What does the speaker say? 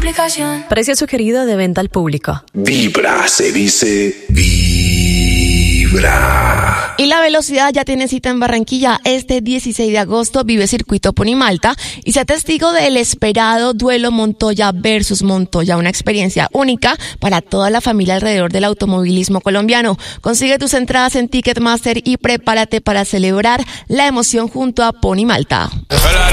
aplicación. Precio sugerido de venta al público. Vibra, se dice vibra. Y la velocidad ya tiene cita en Barranquilla. Este 16 de agosto vive Circuito Ponimalta y sea testigo del esperado duelo Montoya versus Montoya, una experiencia única para toda la familia alrededor del automovilismo colombiano. Consigue tus entradas en Ticketmaster y prepárate para celebrar la emoción junto a Ponimalta.